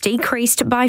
decreased by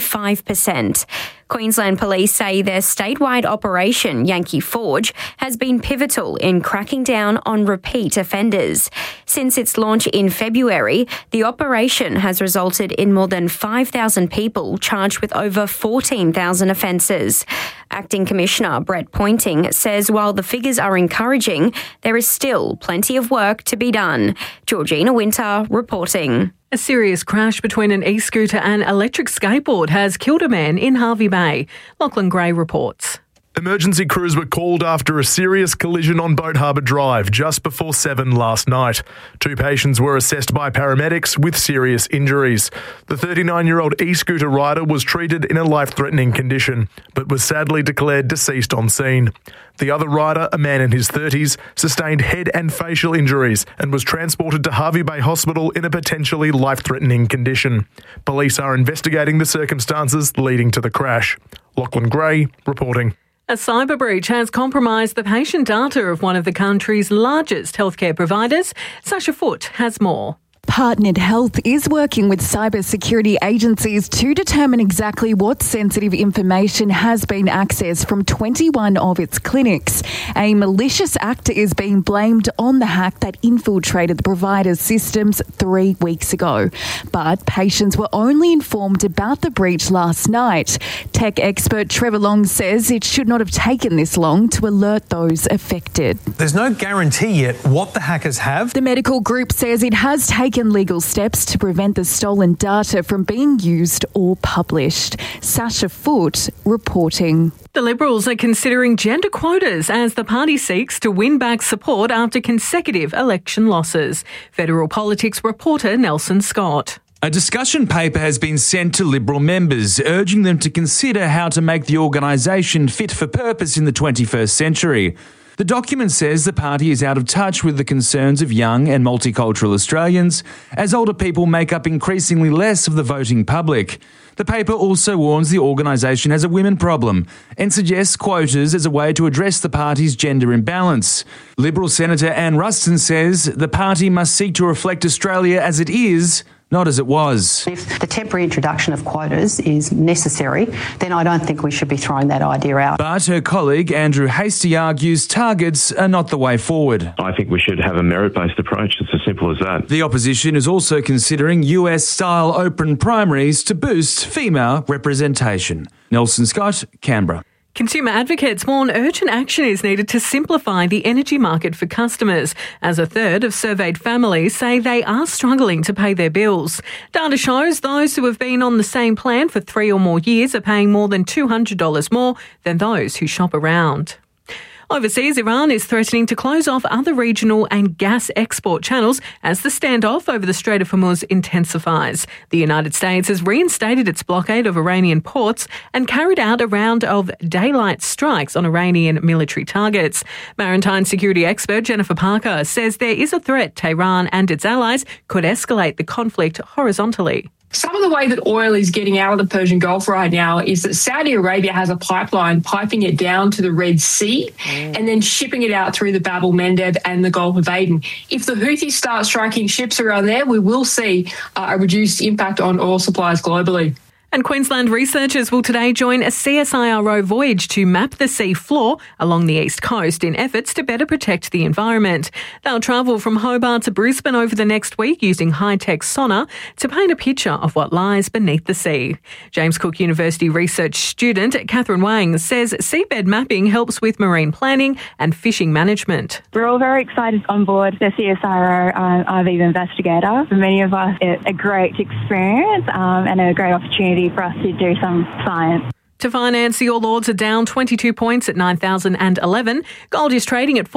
5%. Queensland Police say their statewide operation, Yankee Forge, has been pivotal in cracking down on repeat offenders. Since its launch in February, the operation has resulted in more than 5,000 people charged with over 14,000 offences. Acting Commissioner Brett Pointing says while the figures are encouraging, there is still plenty of work to be done. Georgina Winter reporting. A serious crash between an e-scooter and electric skateboard has killed a man in Hervey Bay. Lachlan Gray reports. Emergency crews were called after a serious collision on Boat Harbour Drive just before 7 last night. 2 patients were assessed by paramedics with serious injuries. The 39-year-old e-scooter rider was treated in a life-threatening condition, but was sadly declared deceased on scene. The other rider, a man in his 30s, sustained head and facial injuries and was transported to Hervey Bay Hospital in a potentially life-threatening condition. Police are investigating the circumstances leading to the crash. Lachlan Gray reporting. A cyber breach has compromised the patient data of one of the country's largest healthcare providers. Sasha Foote has more. Partnered Health is working with cybersecurity agencies to determine exactly what sensitive information has been accessed from 21 of its clinics. A malicious actor is being blamed on the hack that infiltrated the provider's systems 3 weeks ago. But patients were only informed about the breach last night. Tech expert Trevor Long says it should not have taken this long to alert those affected. There's no guarantee yet what the hackers have. The medical group says it has taken legal steps to prevent the stolen data from being used or published. Sasha Foote reporting. The Liberals are considering gender quotas as the party seeks to win back support after consecutive election losses. Federal Politics reporter Nelson Scott. A discussion paper has been sent to Liberal members, urging them to consider how to make the organisation fit for purpose in the 21st century. The document says the party is out of touch with the concerns of young and multicultural Australians, as older people make up increasingly less of the voting public. The paper also warns the organisation has a women problem and suggests quotas as a way to address the party's gender imbalance. Liberal Senator Anne Ruston says the party must seek to reflect Australia as it is, not as it was. If the temporary introduction of quotas is necessary, then I don't think we should be throwing that idea out. But her colleague Andrew Hastie argues targets are not the way forward. I think we should have a merit-based approach. It's as simple as that. The opposition is also considering US-style open primaries to boost female representation. Nelson Scott, Canberra. Consumer advocates warn urgent action is needed to simplify the energy market for customers, as a third of surveyed families say they are struggling to pay their bills. Data shows those who have been on the same plan for 3 or more years are paying more than $200 more than those who shop around. Overseas, Iran is threatening to close off other regional and gas export channels as the standoff over the Strait of Hormuz intensifies. The United States has reinstated its blockade of Iranian ports and carried out a round of daylight strikes on Iranian military targets. Maritime security expert Jennifer Parker says there is a threat Tehran and its allies could escalate the conflict horizontally. Some of the way that oil is getting out of the Persian Gulf right now is that Saudi Arabia has a pipeline piping it down to the Red Sea and then shipping it out through the Bab el-Mandeb and the Gulf of Aden. If the Houthis start striking ships around there, we will see a reduced impact on oil supplies globally. And Queensland researchers will today join a CSIRO voyage to map the sea floor along the east coast in efforts to better protect the environment. They'll travel from Hobart to Brisbane over the next week using high-tech sonar to paint a picture of what lies beneath the sea. James Cook University research student Catherine Wang says seabed mapping helps with marine planning and fishing management. We're all very excited on board the CSIRO RV Investigator. For many of us, it's a great experience and a great opportunity for us to do some science. To finance, the All Ords are down 22 points at 9,011. Gold is trading at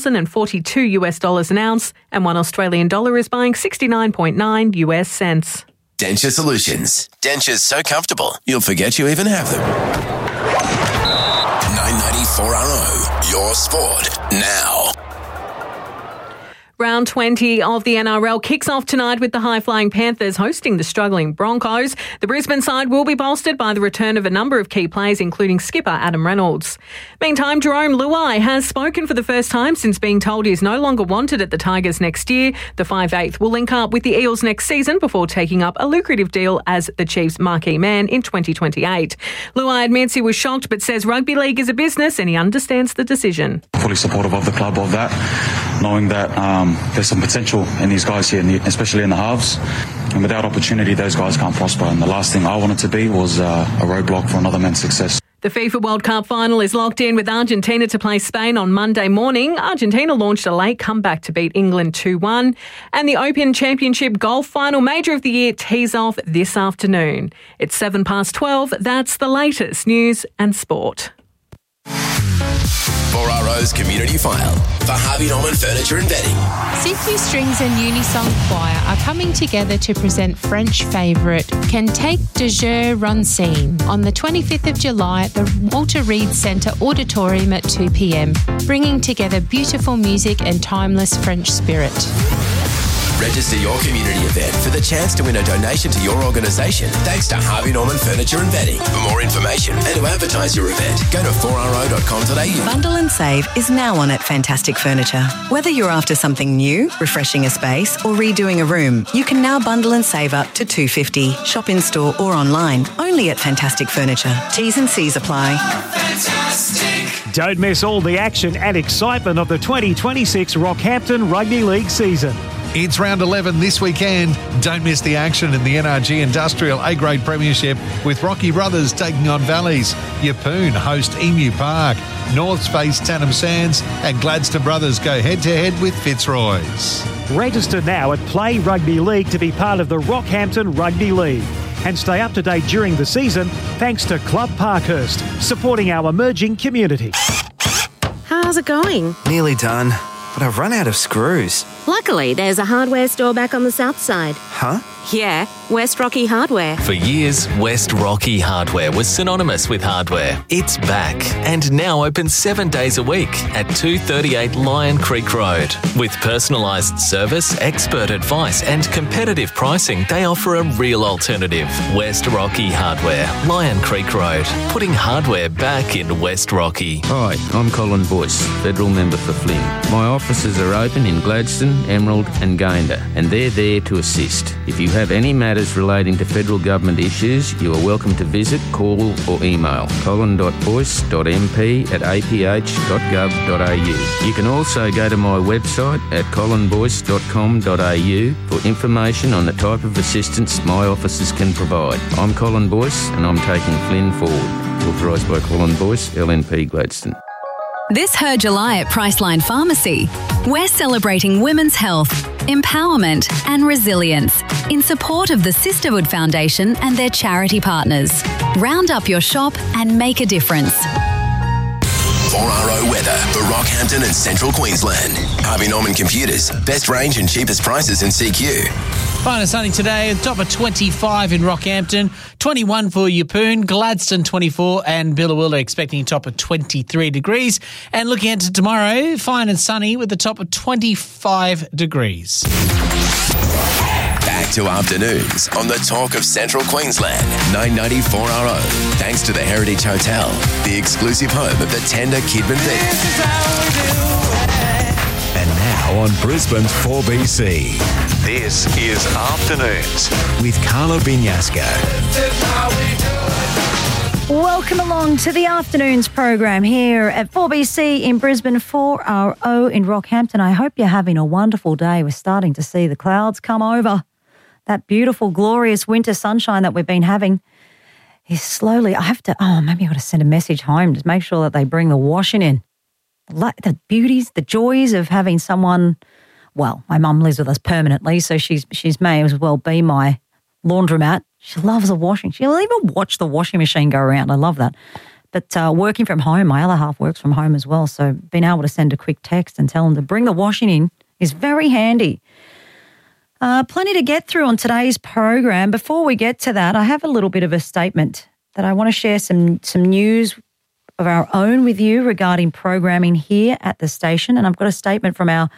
$4,042 an ounce, and $1 Australian dollar is buying 69.9 US cents. Denture Solutions. Dentures so comfortable, you'll forget you even have them. 994RO, your sport now. Round 20 of the NRL kicks off tonight with the high-flying Panthers hosting the struggling Broncos. The Brisbane side will be bolstered by the return of a number of key players, including skipper Adam Reynolds. Meantime, Jerome Luai has spoken for the first time since being told he is no longer wanted at the Tigers next year. The 5'8" will link up with the Eels next season before taking up a lucrative deal as the Chiefs' marquee man in 2028. Luai admits he was shocked but says rugby league is a business and he understands the decision. Fully supportive of the club of that, knowing that there's some potential in these guys here, especially in the halves. And without opportunity, those guys can't prosper. And the last thing I wanted to be was a roadblock for another man's success. The FIFA World Cup final is locked in with Argentina to play Spain on Monday morning. Argentina launched a late comeback to beat England 2-1. And the Open Championship golf final major of the year tees off this afternoon. It's 12:07. That's the latest news and sport. 4RO's Community File for Harvey Norman Furniture and Bedding. CQ Strings and Unisong Choir are coming together to present French favourite Cantique de Jeu Rancine on the 25th of July at the Walter Reed Centre Auditorium at 2 p.m, bringing together beautiful music and timeless French spirit. Register your community event for the chance to win a donation to your organisation thanks to Harvey Norman Furniture and Bedding. For more information and to advertise your event, go to 4ro.com.au. Bundle and save is now on at Fantastic Furniture. Whether you're after something new, refreshing a space or redoing a room, you can now bundle and save up to $250. Shop in store or online, only at Fantastic Furniture. T's and C's apply. Fantastic. Don't miss all the action and excitement of the 2026 Rockhampton Rugby League season. It's round 11 this weekend. Don't miss the action in the NRG Industrial A-Grade Premiership with Rocky Brothers taking on Valleys. Yeppoon host Emu Park. Norths face Tannum Sands and Gladstone Brothers go head-to-head with Fitzroy's. Register now at Play Rugby League to be part of the Rockhampton Rugby League. And stay up to date during the season thanks to Club Parkhurst, supporting our emerging community. How's it going? Nearly done, but I've run out of screws. Luckily, there's a hardware store back on the south side. Huh? Yeah, West Rocky Hardware. For years, West Rocky Hardware was synonymous with hardware. It's back and now open 7 days a week at 238 Lion Creek Road. With personalised service, expert advice and competitive pricing, they offer a real alternative. West Rocky Hardware, Lion Creek Road, putting hardware back in West Rocky. Hi, I'm Colin Boyce, Federal Member for Flynn. My offices are open in Gladstone, Emerald and Gayndah, and they're there to assist. If you have any matters relating to federal government issues, you are welcome to visit, call or email colin.boyce.mp@aph.gov.au. You can also go to my website at colinboyce.com.au for information on the type of assistance my offices can provide. I'm Colin Boyce and I'm taking Flynn forward. Authorised by Colin Boyce, LNP Gladstone. This Her July at Priceline Pharmacy. We're celebrating women's health, empowerment and resilience in support of the Sisterhood Foundation and their charity partners. Round up your shop and make a difference. 4RO weather for Rockhampton and Central Queensland. Harvey Norman Computers. Best range and cheapest prices in CQ. Fine and sunny today, top of 25 in Rockhampton, 21 for Yeppoon, Gladstone 24 and Billawilla expecting a top of 23 degrees. And looking into tomorrow, fine and sunny with a top of 25 degrees. Back to afternoons on the Talk of Central Queensland, 994RO. Thanks to the Heritage Hotel, the exclusive home of the tender Kidman beef. And now on Brisbane's 4BC, this is Afternoons with Carla Binyasco. Welcome along to the Afternoons program here at 4BC in Brisbane, 4RO in Rockhampton. I hope you're having a wonderful day. We're starting to see the clouds come over. That beautiful, glorious winter sunshine that we've been having is slowly, maybe I got to send a message home to make sure that they bring the washing in. The beauties, the joys of having someone, well, my mum lives with us permanently, so she's may as well be my laundromat. She loves the washing. She'll even watch the washing machine go around. I love that. But working from home, my other half works from home as well, so being able to send a quick text and tell them to bring the washing in is very handy. Plenty to get through on today's program. Before we get to that, I have a little bit of a statement that I want to share some news of our own with you regarding programming here at the station. And I've got a statement from our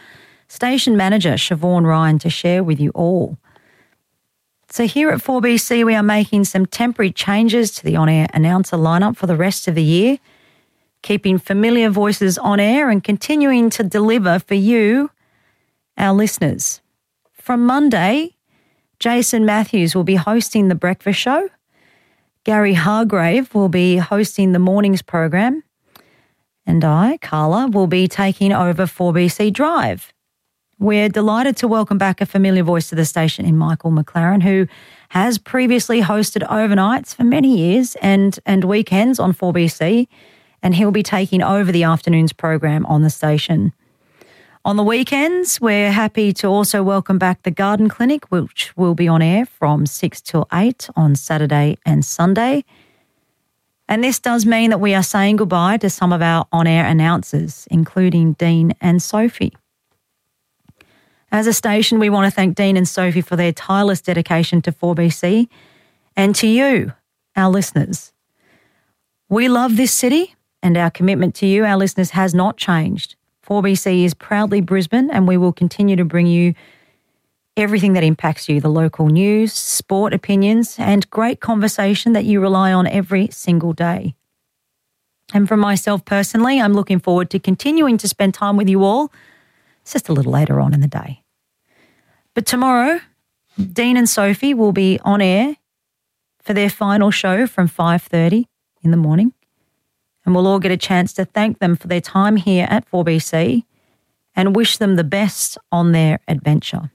station manager Siobhan Ryan to share with you all. So here at 4BC, we are making some temporary changes to the on-air announcer lineup for the rest of the year, keeping familiar voices on air and continuing to deliver for you, our listeners. From Monday, Jason Matthews will be hosting The Breakfast Show. Gary Hargrave will be hosting the mornings program. And I, Carla, will be taking over 4BC Drive. We're delighted to welcome back a familiar voice to the station in Michael McLaren, who has previously hosted overnights for many years and weekends on 4BC, and he'll be taking over the afternoons program on the station. On the weekends, we're happy to also welcome back the Garden Clinic, which will be on air from 6 till 8 on Saturday and Sunday. And this does mean that we are saying goodbye to some of our on-air announcers, including Dean and Sophie. As a station, we want to thank Dean and Sophie for their tireless dedication to 4BC and to you, our listeners. We love this city and our commitment to you, our listeners, has not changed. 4BC is proudly Brisbane, and we will continue to bring you everything that impacts you, the local news, sport opinions, and great conversation that you rely on every single day. And for myself personally, I'm looking forward to continuing to spend time with you all. It's just a little later on in the day. But tomorrow, Dean and Sophie will be on air for their final show from 5:30 in the morning. And we'll all get a chance to thank them for their time here at 4BC and wish them the best on their adventure.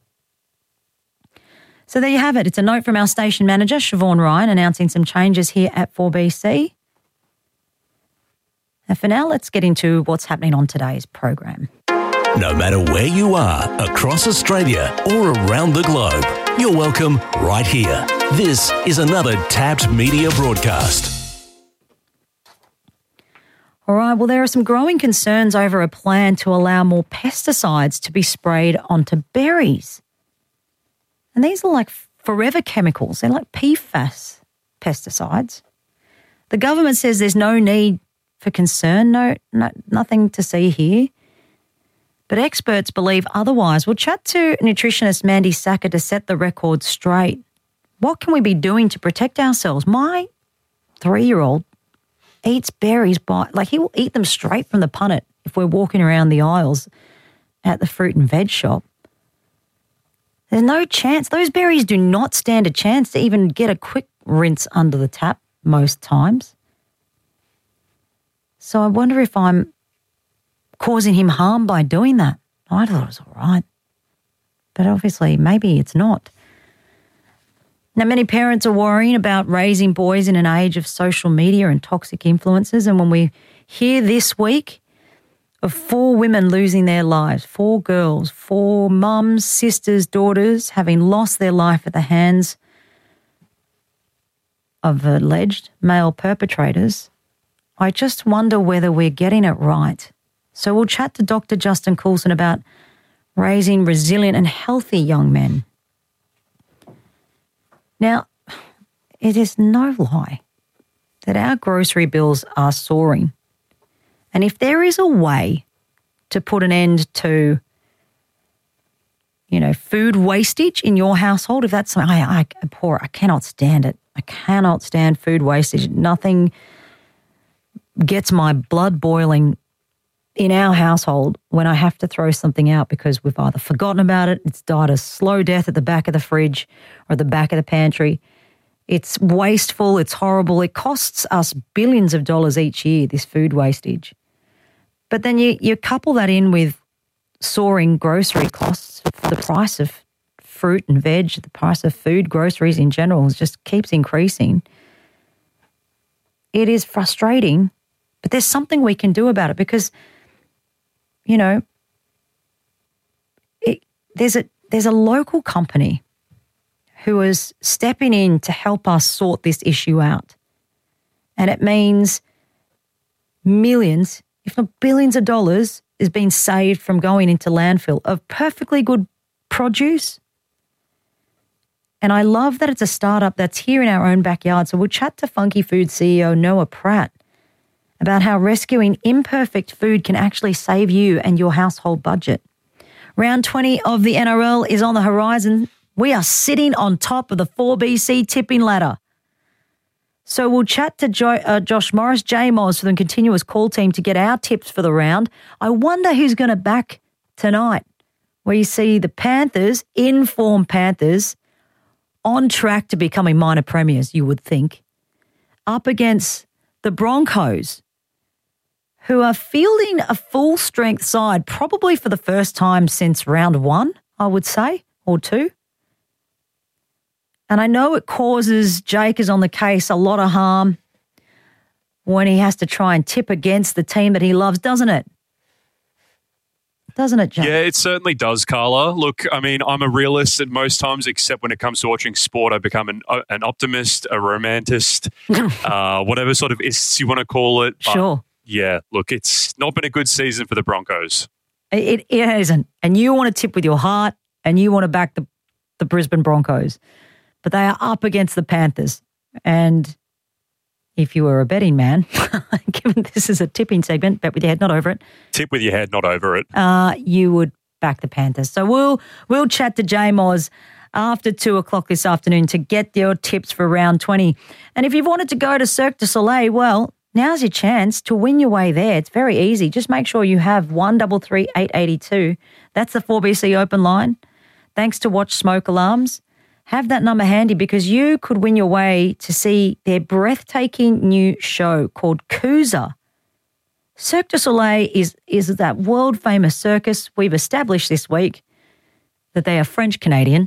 So there you have it. It's a note from our station manager, Siobhan Ryan, announcing some changes here at 4BC. And for now, let's get into what's happening on today's program. No matter where you are, across Australia or around the globe, you're welcome right here. This is another Tapped Media broadcast. All right, well, there are some growing concerns over a plan to allow more pesticides to be sprayed onto berries. And these are like forever chemicals. They're like PFAS pesticides. The government says there's no need for concern, nothing to see here. But experts believe otherwise. We'll chat to nutritionist Mandy Sacker to set the record straight. What can we be doing to protect ourselves? My 3-year-old eats berries he will eat them straight from the punnet if we're walking around the aisles at the fruit and veg shop. There's no chance. Those berries do not stand a chance to even get a quick rinse under the tap most times. So I wonder if I'm causing him harm by doing that. I thought it was all right. But obviously, maybe it's not. Now, many parents are worrying about raising boys in an age of social media and toxic influences. And when we hear this week of 4 women losing their lives, 4 girls, 4 mums, sisters, daughters having lost their life at the hands of alleged male perpetrators, I just wonder whether we're getting it right. So we'll chat to Dr. Justin Coulson about raising resilient and healthy young men. Now, it is no lie that our grocery bills are soaring. And if there is a way to put an end to, food wastage in your household, if that's something I abhor, I cannot stand it. I cannot stand food wastage. Nothing gets my blood boiling in our household when I have to throw something out because we've either forgotten about it, it's died a slow death at the back of the fridge or at the back of the pantry. It's wasteful, it's horrible. It costs us billions of dollars each year, this food wastage. But then you couple that in with soaring grocery costs, the price of fruit and veg, the price of food, groceries in general just keeps increasing. It is frustrating, but there's something we can do about it because there's a local company who is stepping in to help us sort this issue out. And it means millions, if not billions of dollars is being saved from going into landfill of perfectly good produce. And I love that it's a startup that's here in our own backyard. So we'll chat to Funky Food CEO Noah Pratt about how rescuing imperfect food can actually save you and your household budget. Round 20 of the NRL is on the horizon. We are sitting on top of the 4BC tipping ladder. So we'll chat to Josh Morris, J-Moz, for the continuous call team to get our tips for the round. I wonder who's going to back tonight, where you see the Panthers, in-form Panthers, on track to becoming minor premiers, you would think, up against the Broncos, who are fielding a full-strength side, probably for the first time since round 1, I would say, or 2. And I know it causes Jake is on the case a lot of harm when he has to try and tip against the team that he loves, doesn't it? Doesn't it, Jake? Yeah, it certainly does, Carla. Look, I mean, I'm a realist at most times, except when it comes to watching sport. I become an optimist, a romantist, whatever sort of ists you want to call it. But sure. Yeah, look, it's not been a good season for the Broncos. It isn't. And you want to tip with your heart and you want to back the Brisbane Broncos. But they are up against the Panthers. And if you were a betting man, given this is a tipping segment, bet with your head, not over it. Tip with your head, not over it. You would back the Panthers. So we'll chat to J-Moz after 2 o'clock this afternoon to get your tips for round 20. And if you've wanted to go to Cirque du Soleil, well, now's your chance to win your way there. It's very easy. Just make sure you have 133 882. That's the 4BC open line. Thanks to Watch Smoke Alarms. Have that number handy because you could win your way to see their breathtaking new show called Coosa. Cirque du Soleil is that world-famous circus. We've established this week that they are French-Canadian.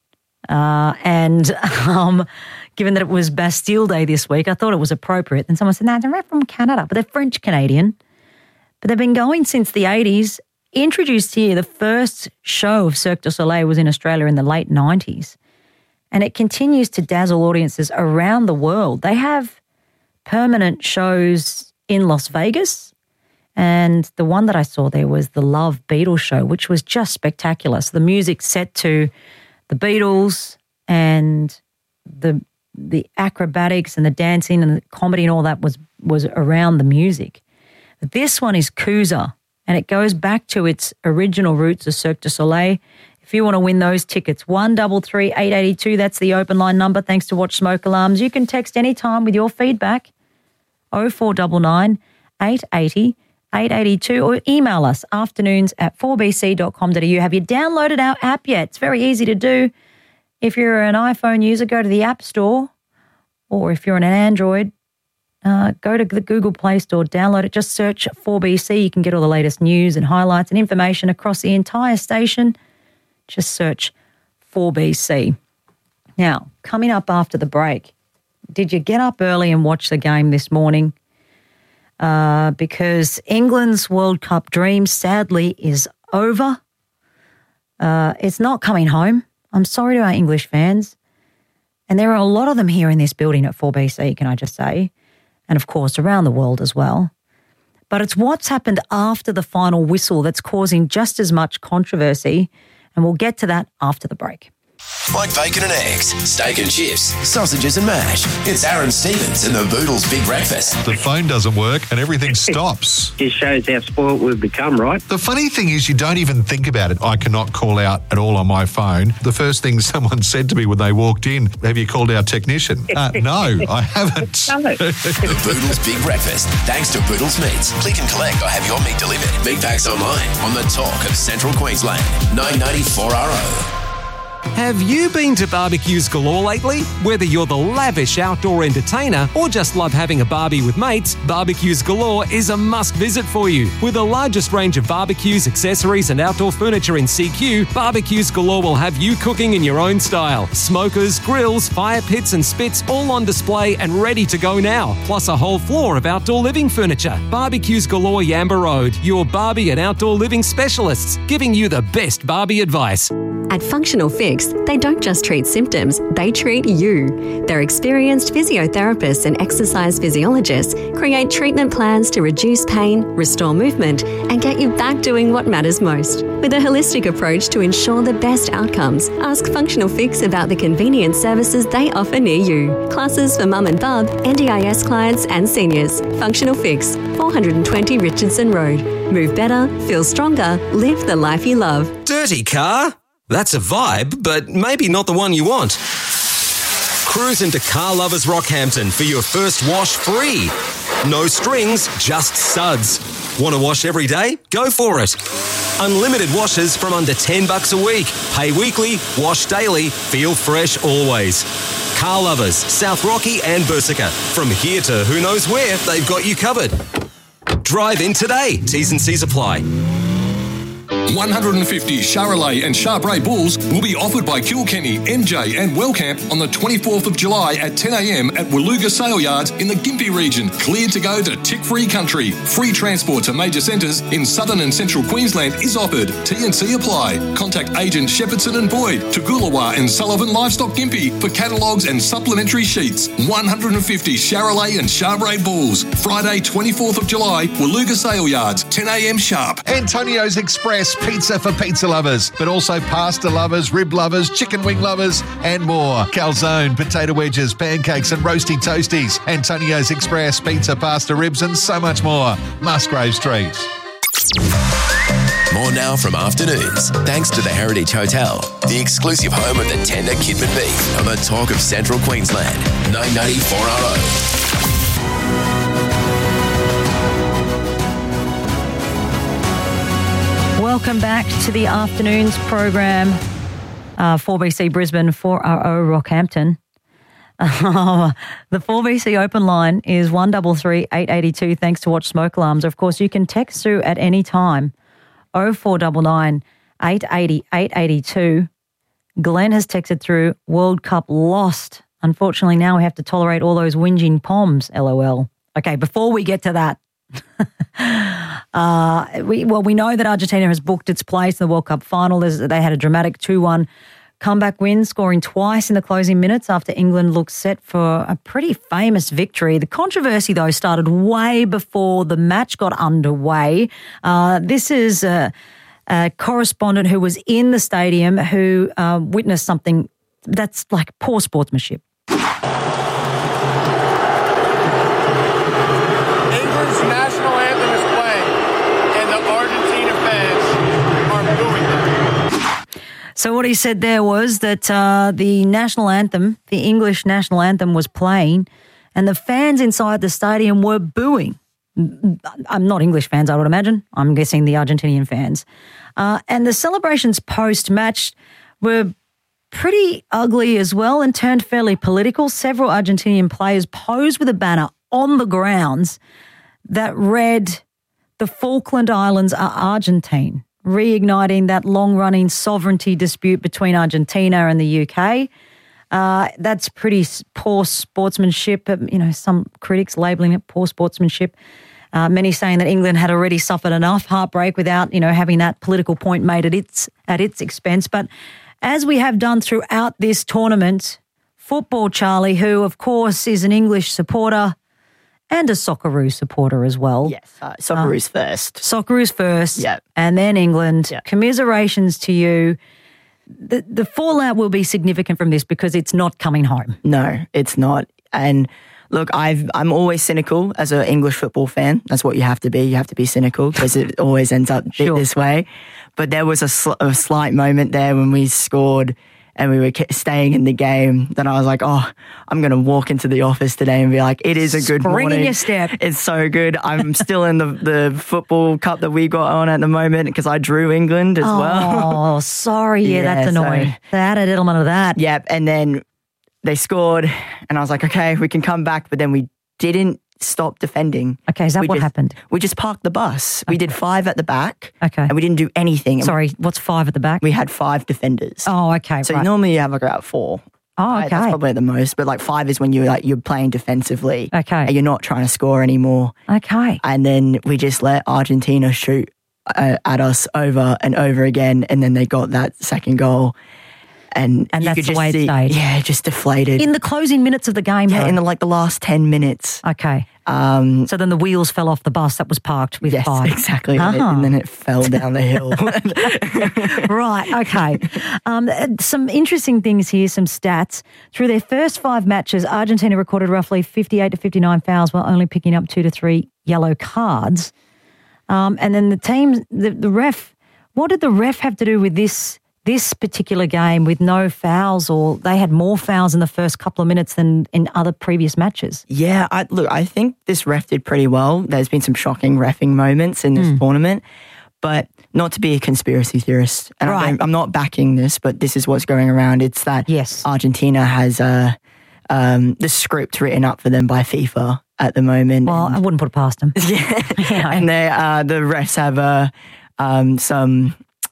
And given that it was Bastille Day this week, I thought it was appropriate. And someone said, no, they're from Canada, but they're French-Canadian. But they've been going since the 80s. Introduced here, the first show of Cirque du Soleil was in Australia in the late 90s. And it continues to dazzle audiences around the world. They have permanent shows in Las Vegas. And the one that I saw there was the Love Beatles show, which was just spectacular. So the music set to the Beatles and the acrobatics and the dancing and the comedy and all that was around the music. But this one is Coosa, and it goes back to its original roots of Cirque du Soleil. If you want to win those tickets, 133 882, that's the open line number, thanks to Watch Smoke Alarms. You can text anytime with your feedback, 0499 880 882, or email us afternoons@4bc.com.au. Have you downloaded our app yet? It's very easy to do. If you're an iPhone user, go to the App Store, or if you're on an Android, go to the Google Play Store, download it, just search 4BC. You can get all the latest news and highlights and information across the entire station. Just search 4BC. Now, coming up after the break, did you get up early and watch the game this morning? Because England's World Cup dream, sadly, is over. It's not coming home. I'm sorry to our English fans. And there are a lot of them here in this building at 4BC, can I just say? And, of course, around the world as well. But it's what's happened after the final whistle that's causing just as much controversy. And we'll get to that after the break. Like bacon and eggs, steak and chips, sausages and mash. It's Aaron Stevens and the Boodles Big Breakfast. The phone doesn't work and everything stops. Just shows how spoiled we've become, right? The funny thing is you don't even think about it. I cannot call out at all on my phone. The first thing someone said to me when they walked in, have you called our technician? No, I haven't. The Boodles Big Breakfast. Thanks to Boodles Meats. Click and collect or have your meat delivered. Meat packs online on the talk of Central Queensland. 994 RO. Have you been to Barbecues Galore lately? Whether you're the lavish outdoor entertainer or just love having a barbie with mates, Barbecues Galore is a must visit for you. With the largest range of barbecues, accessories and outdoor furniture in CQ, Barbecues Galore will have you cooking in your own style. Smokers, grills, fire pits and spits all on display and ready to go now. Plus a whole floor of outdoor living furniture. Barbecues Galore Yamba Road, your Barbie and outdoor living specialists, giving you the best Barbie advice. At Functional Fix, they don't just treat symptoms, they treat you. Their experienced physiotherapists and exercise physiologists create treatment plans to reduce pain, restore movement, and get you back doing what matters most. With a holistic approach to ensure the best outcomes, ask Functional Fix about the convenient services they offer near you. Classes for mum and bub, NDIS clients and seniors. Functional Fix, 420 Richardson Road. Move better, feel stronger, live the life you love. Dirty car? That's a vibe, but maybe not the one you want. Cruise into Car Lovers Rockhampton for your first wash free. No strings, just suds. Want to wash every day? Go for it. Unlimited washes from under $10 a week. Pay weekly, wash daily, feel fresh always. Car Lovers, South Rocky and Bersica. From here to who knows where, they've got you covered. Drive in today. T's and C's apply. 150 Charolais and Charbray bulls will be offered by Kilkenny, MJ and Wellcamp on the 24th of July at 10 a.m. at Waluga Sale Yards in the Gympie region. Cleared to go to tick-free country. Free transport to major centres in southern and central Queensland is offered. T&C apply. Contact agent Shepherdson and Boyd, Toogoolawah and Sullivan Livestock Gympie for catalogues and supplementary sheets. 150 Charolais and Charbray bulls. Friday 24th of July, Waluga Sale Yards, 10 a.m. sharp. Antonio's Express pizza for pizza lovers, but also pasta lovers, rib lovers, chicken wing lovers, and more. Calzone, potato wedges, pancakes, and roasty toasties. Antonio's Express, pizza, pasta, ribs, and so much more. Musgrave Street. More now from Afternoons, thanks to the Heritage Hotel, the exclusive home of the tender kidman beef on the talk of Central Queensland. 990 4RO. Welcome back to the Afternoons program. 4BC Brisbane, 4RO Rockhampton. The 4BC open line is 133 882 thanks to Watch Smoke Alarms. Of course, you can text through at any time, 0499 880 882. Glenn has texted through, World Cup lost. Unfortunately, now we have to tolerate all those whinging Poms, LOL. Okay, before we get to that, we know that Argentina has booked its place in the World Cup final. They had a dramatic 2-1 comeback win, scoring twice in the closing minutes after England looked set for a pretty famous victory. The controversy, though, started way before the match got underway. This is a correspondent who was in the stadium who witnessed something that's like poor sportsmanship. So what he said there was that the national anthem, the English national anthem was playing and the fans inside the stadium were booing. I'm not English fans, I would imagine. I'm guessing the Argentinian fans. And the celebrations post-match were pretty ugly as well and turned fairly political. Several Argentinian players posed with a banner on the grounds that read, "The Falkland Islands are Argentine," reigniting that long-running sovereignty dispute between Argentina and the UK. That's pretty poor sportsmanship. Some critics labelling it poor sportsmanship. Many saying that England had already suffered enough heartbreak without, having that political point made at its expense. But as we have done throughout this tournament, Football Charlie, who of course is an English supporter and a Socceroos supporter as well. Yes, Socceroos first. Socceroos first, yep. And then England. Yep. Commiserations to you. The fallout will be significant from this because it's not coming home. No, it's not. And look, I'm always cynical as an English football fan. That's what you have to be. You have to be cynical because it always ends up this way. But there was a slight moment there when we scored and we were staying in the game, then I was like, oh, I'm going to walk into the office today and be like, it is a good morning. Spring in your step. It's so good. I'm still in the football cup that we got on at the moment because I drew England as well. Oh, sorry. Yeah, that's annoying. They had an element of that. Yep. And then they scored and I was like, okay, we can come back. But then we didn't stop defending. Okay, is that what happened? We just parked the bus. Okay. We did 5 at the back. Okay. And we didn't do anything. Sorry, what's 5 at the back? We had 5 defenders. Oh, okay. So normally you have like about 4. Oh, okay. That's probably the most. But like 5 is when you're playing defensively. Okay. And you're not trying to score anymore. Okay. And then we just let Argentina shoot at us over and over again, and then they got that second goal. And you that's could the just way it see, stayed. yeah, just deflated. In the closing minutes of the game, yeah, though? in the last 10 minutes. Okay. So then the wheels fell off the bus that was parked with yes, five. Exactly. And then it fell down the hill. Right, okay. Some interesting things here, some stats. Through their first 5 matches, Argentina recorded roughly 58 to 59 fouls while only picking up 2 to 3 yellow cards. And then the ref, what did the ref have to do with this particular game with no fouls, or they had more fouls in the first couple of minutes than in other previous matches? Yeah, I think this ref did pretty well. There's been some shocking reffing moments in this tournament, but not to be a conspiracy theorist. And I'm not backing this, but this is what's going around. It's that Argentina has the script written up for them by FIFA at the moment. Well, I wouldn't put it past them. Yeah, and the refs have some...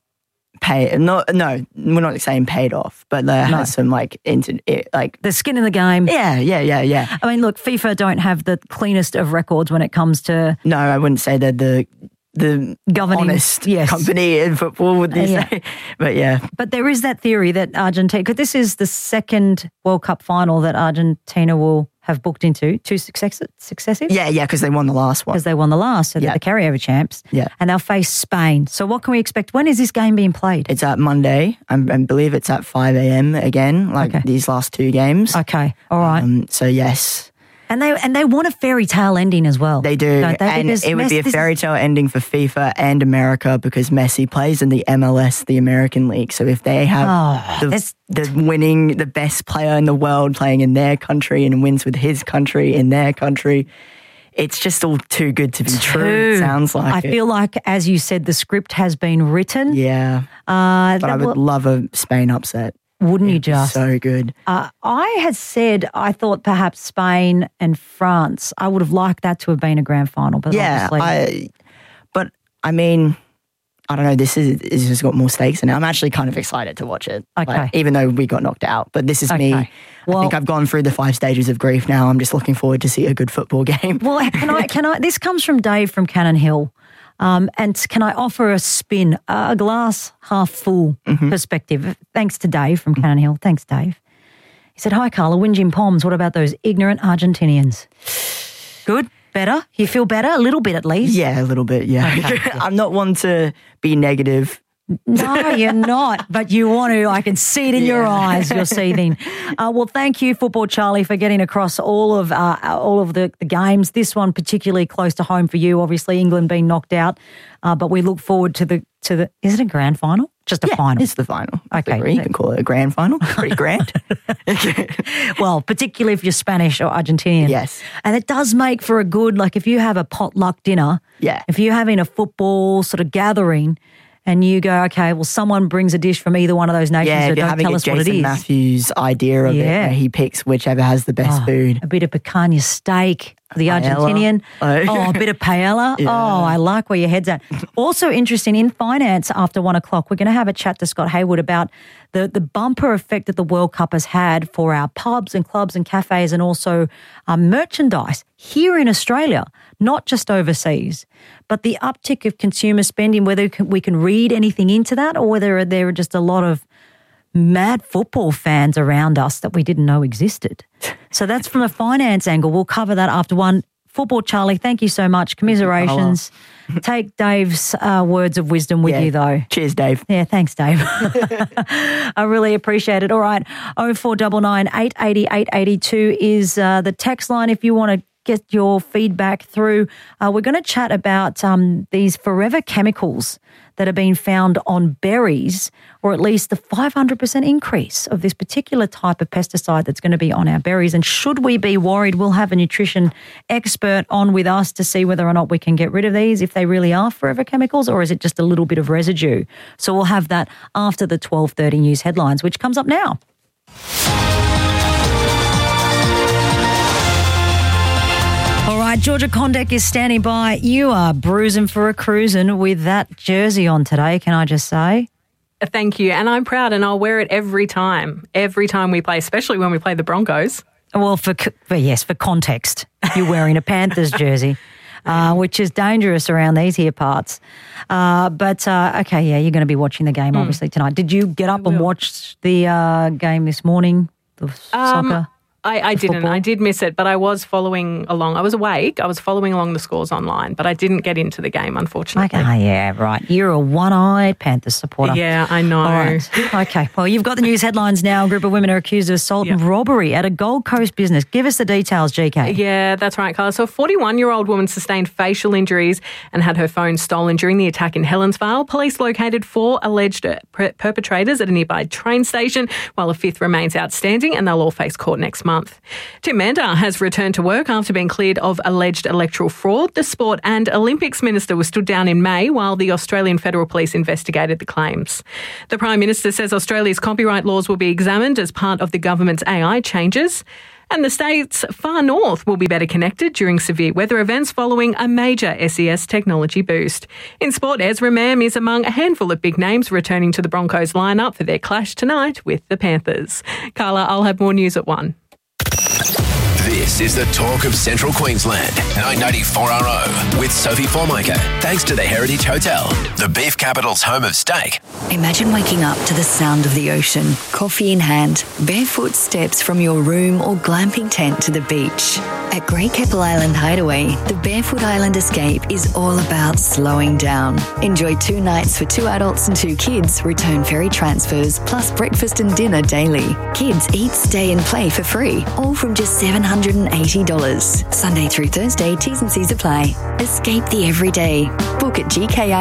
No, we're not saying paid off, but there has some the skin in the game. Yeah. I mean, look, FIFA don't have the cleanest of records when it comes to. No, I wouldn't say they're the governing honest company in football, would they say? But yeah. But there is that theory that Argentina, because this is the second World Cup final that Argentina will have booked into, 2 successive? Yeah, because they won the last one. Because they won the last, so they're the carryover champs. Yeah. And they'll face Spain. So what can we expect? When is this game being played? It's at Monday. I believe it's at 5 a.m. again, these last 2 games. Okay, all right. So yes. And they want a fairy tale ending as well. They do. Don't they? And Because it would be a fairy tale ending for FIFA and America because Messi plays in the MLS, the American League. So if they have the best player in the world playing in their country and wins with his country in their country, it's just all too good to be true, it sounds like. I feel like, as you said, the script has been written. Yeah. But I would love a Spain upset. Wouldn't you just? So good. I had said I thought perhaps Spain and France, I would have liked that to have been a grand final. But I mean, I don't know, this has got more stakes in it. I'm actually kind of excited to watch it. Okay. Even though we got knocked out. But this is me. Well, I think I've gone through the 5 stages of grief now. I'm just looking forward to see a good football game. Well, can I? This comes from Dave from Cannon Hill. And can I offer a spin, a glass half full perspective? Thanks to Dave from Cannon Hill. Thanks, Dave. He said, "Hi, Carla, Winjin Poms. What about those ignorant Argentinians?" Good? Better? You feel better? A little bit at least? Yeah, a little bit, yeah. Okay, I'm not one to be negative. No, you're not, but you want to. I can see it in your eyes. You're seething. Well, thank you, Football Charlie, for getting across all of the games. This one particularly close to home for you. Obviously, England being knocked out, but we look forward to the. Is it a grand final? Just a final. It's the final. Okay, you can call it a grand final. Pretty grand. Well, particularly if you're Spanish or Argentinian. Yes, and it does make for a good, like if you have a potluck dinner. Yeah, if you're having a football sort of gathering. And you go, okay, well, someone brings a dish from either one of those nations, so don't tell us what it is. Jason Matthews' idea of it, where he picks whichever has the best food. A bit of picanha steak for the Argentinian. A bit of paella. Yeah. Oh, I like where your head's at. Also interesting, in finance after 1 o'clock, we're going to have a chat to Scott Hayward about the bumper effect that the World Cup has had for our pubs and clubs and cafes and also merchandise here in Australia, not just overseas. But the uptick of consumer spending, whether we can read anything into that or whether there are just a lot of mad football fans around us that we didn't know existed. So that's from a finance angle. We'll cover that after 1. Football Charlie, thank you so much. Commiserations. Take Dave's words of wisdom with you, though. Cheers, Dave. Yeah, thanks, Dave. I really appreciate it. All right, 0499 880 882 is the text line if you want to get your feedback through. We're going to chat about these forever chemicals that are being found on berries, or at least the 500% increase of this particular type of pesticide that's going to be on our berries. And should we be worried? We'll have a nutrition expert on with us to see whether or not we can get rid of these, if they really are forever chemicals, or is it just a little bit of residue? So we'll have that after the 12:30 news headlines, which comes up now. All right, Georgia Condek is standing by. You are bruising for a cruising with that jersey on today, can I just say? Thank you. And I'm proud and I'll wear it every time we play, especially when we play the Broncos. Well, for context, you're wearing a Panthers jersey. which is dangerous around these here parts. But okay, yeah, you're going to be watching the game obviously tonight. Did you get up and watch the game this morning, the soccer? I didn't. football? I did miss it, but I was following along. I was awake. I was following along the scores online, but I didn't get into the game, unfortunately. Okay, yeah, right. You're a one-eyed Panthers supporter. Yeah, I know. All right. Okay, well, you've got the news headlines now. A group of women are accused of assault and robbery at a Gold Coast business. Give us the details, GK. Yeah, that's right, Carla. So a 41-year-old woman sustained facial injuries and had her phone stolen during the attack in Helensvale. Police located 4 alleged perpetrators at a nearby train station, while a 5th remains outstanding, and they'll all face court next month. Tim Mandar has returned to work after being cleared of alleged electoral fraud. The Sport and Olympics Minister was stood down in May while the Australian Federal Police investigated the claims. The Prime Minister says Australia's copyright laws will be examined as part of the government's AI changes. And the state's far north will be better connected during severe weather events following a major SES technology boost. In sport, Ezra Mam is among a handful of big names returning to the Broncos lineup for their clash tonight with the Panthers. Carla, I'll have more news at 1. This is the talk of Central Queensland. 994RO with Sophie Formica. Thanks to the Heritage Hotel, the beef capital's home of steak. Imagine waking up to the sound of the ocean, coffee in hand, barefoot steps from your room or glamping tent to the beach. At Great Keppel Island Hideaway, the Barefoot Island Escape is all about slowing down. Enjoy 2 nights for 2 adults and 2 kids, return ferry transfers, plus breakfast and dinner daily. Kids eat, stay and play for free, all from just $780. Sunday through Thursday, T's and C's apply. Escape the everyday. Book at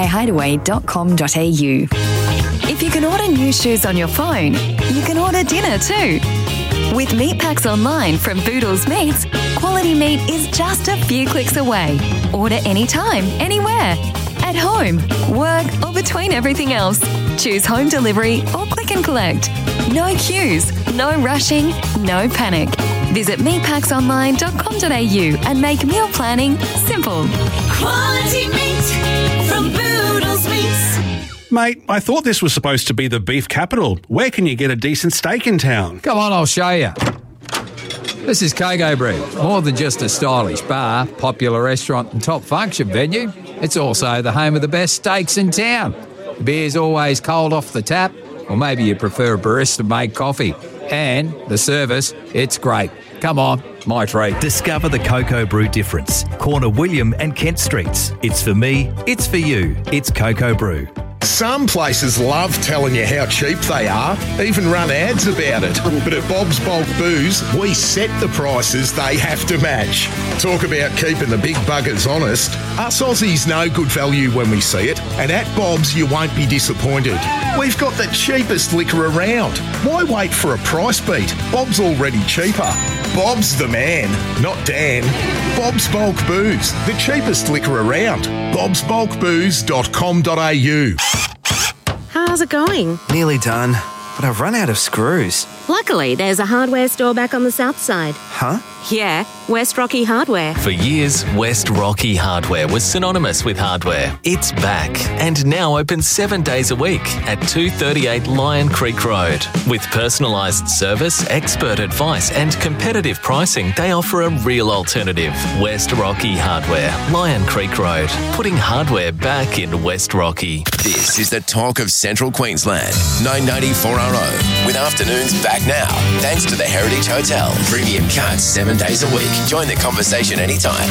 gkihideaway.com.au. If you can order new shoes on your phone, you can order dinner too. With Meat Packs Online from Boodles Meats, quality meat is just a few clicks away. Order anytime, anywhere. At home, work, or between everything else. Choose home delivery or click and collect. No queues, no rushing, no panic. Visit meatpacksonline.com.au and make meal planning simple. Quality meat from Boodles Meats. Mate, I thought this was supposed to be the beef capital. Where can you get a decent steak in town? Come on, I'll show you. This is Kogo Bread. More than just a stylish bar, popular restaurant and top function venue, it's also the home of the best steaks in town. The beer's always cold off the tap, or maybe you prefer a barista-made coffee. And the service, it's great. Come on, my treat. Discover the Cocoa Brew difference. Corner William and Kent Streets. It's for me, it's for you. It's Cocoa Brew. Some places love telling you how cheap they are, even run ads about it. But at Bob's Bulk Booze, we set the prices they have to match. Talk about keeping the big buggers honest. Us Aussies know good value when we see it, and at Bob's you won't be disappointed. We've got the cheapest liquor around. Why wait for a price beat? Bob's already cheaper. Bob's the man, not Dan. Bob's Bulk Booze, the cheapest liquor around. bobsbulkbooze.com.au. How's it going? Nearly done, but I've run out of screws. Luckily, there's a hardware store back on the south side. Huh? Yeah, West Rocky Hardware. For years, West Rocky Hardware was synonymous with hardware. It's back and now open 7 days a week at 238 Lion Creek Road. With personalised service, expert advice and competitive pricing, they offer a real alternative. West Rocky Hardware, Lion Creek Road, putting hardware back in West Rocky. This is the talk of Central Queensland. 994RO with afternoons back now. Thanks to the Heritage Hotel. Premium cuts 7 days a week. Join the conversation anytime.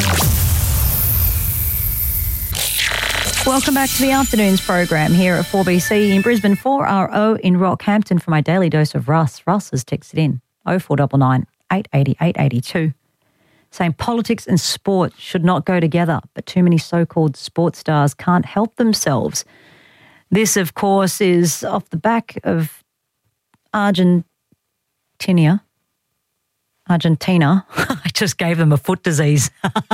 Welcome back to the afternoons program here at 4BC in Brisbane, 4RO in Rockhampton for my daily dose of Russ. Russ has texted in 0499 880 882 saying politics and sport should not go together, but too many so-called sports stars can't help themselves. This, of course, is off the back of Argentina. I just gave them a foot disease.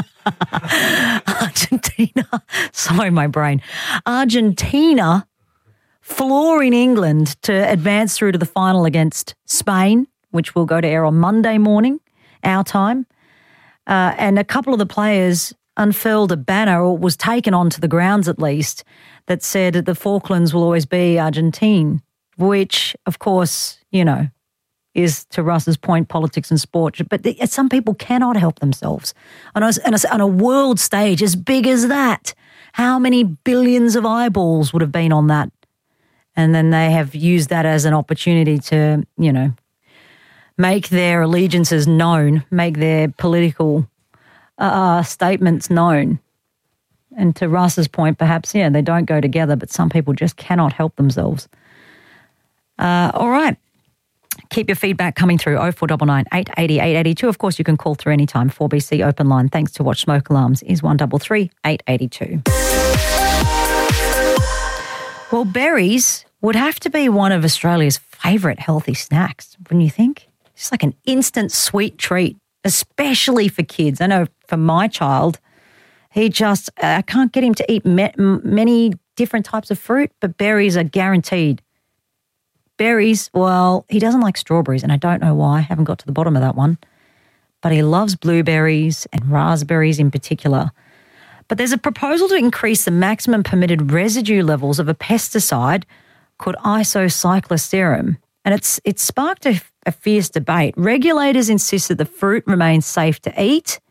Argentina. Sorry, my brain. Argentina flooring England to advance through to the final against Spain, which will go to air on Monday morning, our time. And a couple of the players unfurled a banner, or was taken onto the grounds at least, that said the Falklands will always be Argentine, which, of course, you know, is, to Russ's point, politics and sport. But some people cannot help themselves. On a world stage as big as that, how many billions of eyeballs would have been on that? And then they have used that as an opportunity to, make their allegiances known, make their political statements known. And to Russ's point, perhaps, they don't go together, but some people just cannot help themselves. All right. Keep your feedback coming through 0499 880 882. Of course, you can call through anytime. 4BC open line. Thanks to Watch Smoke Alarms is 133 882. Well, berries would have to be one of Australia's favourite healthy snacks, wouldn't you think? It's like an instant sweet treat, especially for kids. I know for my child, he just, I can't get him to eat many different types of fruit, but berries are guaranteed. Berries, well, he doesn't like strawberries, and I don't know why. I haven't got to the bottom of that one. But he loves blueberries and raspberries in particular. But there's a proposal to increase the maximum permitted residue levels of a pesticide called isocycloserum, and it's sparked a fierce debate. Regulators insist that the fruit remains safe to eat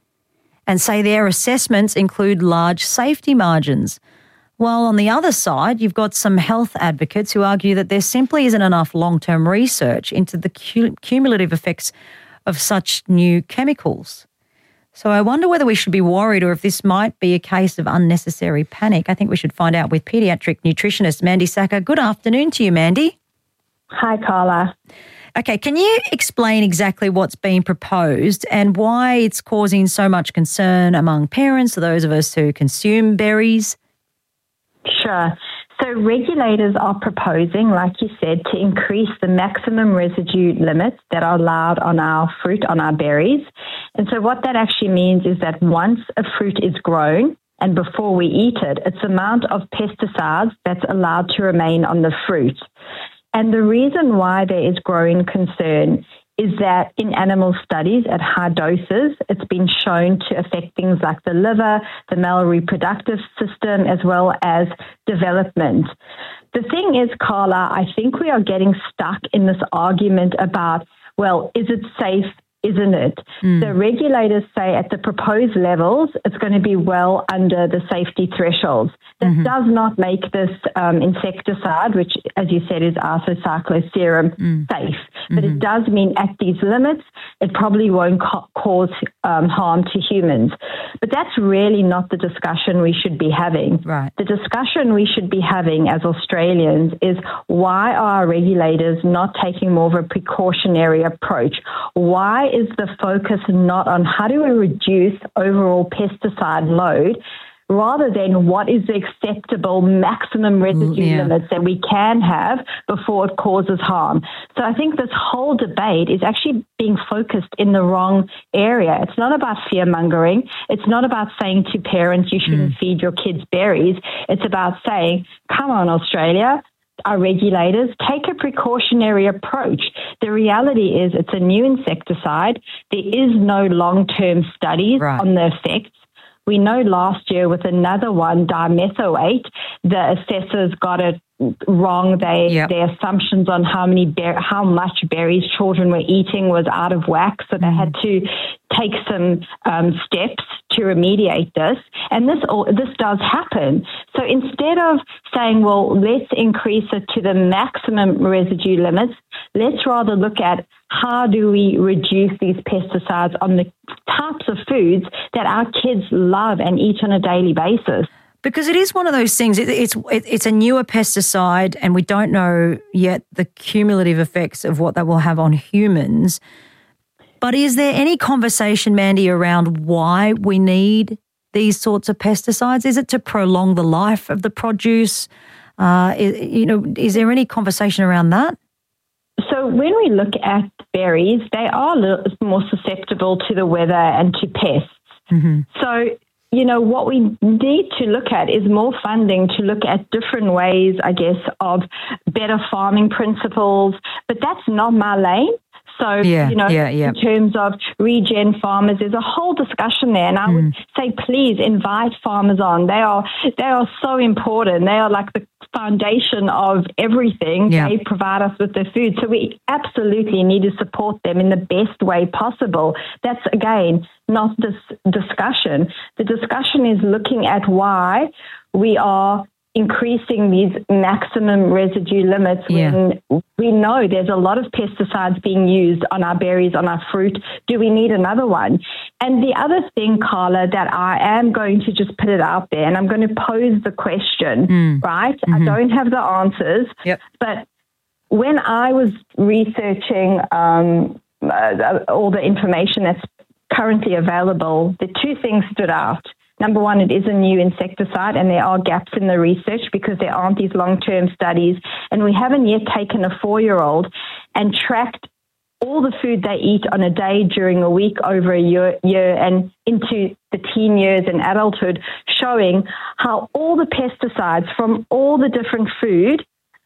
and say their assessments include large safety margins. While on the other side, you've got some health advocates who argue that there simply isn't enough long-term research into the cumulative effects of such new chemicals. So I wonder whether we should be worried or if this might be a case of unnecessary panic. I think we should find out with paediatric nutritionist Mandy Sacker. Good afternoon to you, Mandy. Hi, Carla. Okay, can you explain exactly what's being proposed and why it's causing so much concern among parents or those of us who consume berries? Sure. So regulators are proposing, like you said, to increase the maximum residue limits that are allowed on our fruit, on our berries. And so what that actually means is that once a fruit is grown and before we eat it, it's the amount of pesticides that's allowed to remain on the fruit. And the reason why there is growing concern is that in animal studies at high doses, it's been shown to affect things like the liver, the male reproductive system, as well as development. The thing is, Carla, I think we are getting stuck in this argument about, well, is it safe? Isn't it? The regulators say at the proposed levels, it's going to be well under the safety thresholds. That does not make this insecticide, which, as you said, is isocycloserum, safe. But it does mean at these limits, it probably won't cause harm to humans. But that's really not the discussion we should be having. Right. The discussion we should be having as Australians is why are regulators not taking more of a precautionary approach? Why is the focus not on how do we reduce overall pesticide load rather than what is the acceptable maximum residue limits that we can have before it causes harm? So I think this whole debate is actually being focused in the wrong area. It's not about fear-mongering. It's not about saying to parents you shouldn't feed your kids berries. It's about saying, come on, Australia, our regulators, take a precautionary approach. The reality is it's a new insecticide. There is no long-term studies on the effects. We know last year with another one, dimethoate, the assessors got it wrong. Their assumptions on how much berries children were eating was out of whack, so they had to take some steps to remediate this. And this does happen. So instead of saying, well, let's increase it to the maximum residue limits, let's rather look at how do we reduce these pesticides on the types of foods that our kids love and eat on a daily basis. Because it is one of those things, it's a newer pesticide and we don't know yet the cumulative effects of what that will have on humans. But is there any conversation, Mandy, around why we need these sorts of pesticides? Is it to prolong the life of the produce? Is there any conversation around that? So when we look at berries, they are a little more susceptible to the weather and to pests. So, what we need to look at is more funding to look at different ways, I guess, of better farming principles. But that's not my lane. So, in terms of regen farmers, there's a whole discussion there. And I would say, please invite farmers on. They are so important. They are like the foundation of everything. Yeah. They provide us with the food. So we absolutely need to support them in the best way possible. That's, again, not this discussion. The discussion is looking at why we are increasing these maximum residue limits when we know there's a lot of pesticides being used on our berries, on our fruit. Do we need another one? And the other thing, Carla, that I am going to just put it out there, and I'm going to pose the question, right? I don't have the answers, but when I was researching all the information that's currently available, the two things stood out. Number one, it is a new insecticide, and there are gaps in the research because there aren't these long-term studies. And we haven't yet taken a 4-year-old and tracked all the food they eat on a day, during a week, over a year, and into the teen years and adulthood, showing how all the pesticides from all the different food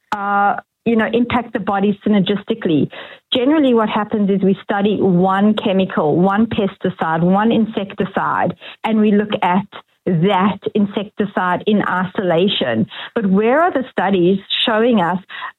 impact the body synergistically. Generally, what happens is we study one chemical, one pesticide, one insecticide, and we look at that insecticide in isolation. But where are the studies showing us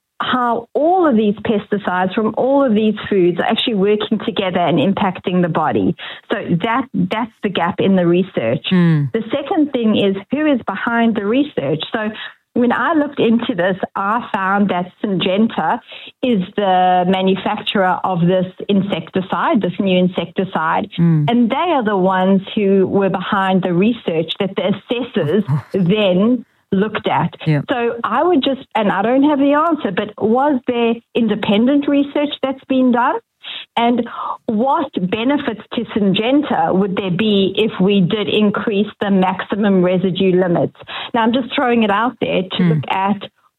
how all of these pesticides from all of these foods are actually working together and impacting the body? So that's the gap in the research. The second thing is, who is behind the research? So when I looked into this, I found that Syngenta is the manufacturer of this insecticide, this new insecticide, and they are the ones who were behind the research that the assessors then looked at. So I would just, and I don't have the answer, but was there independent research that's been done? And what benefits to Syngenta would there be if we did increase the maximum residue limits? Now, I'm just throwing it out there to look at,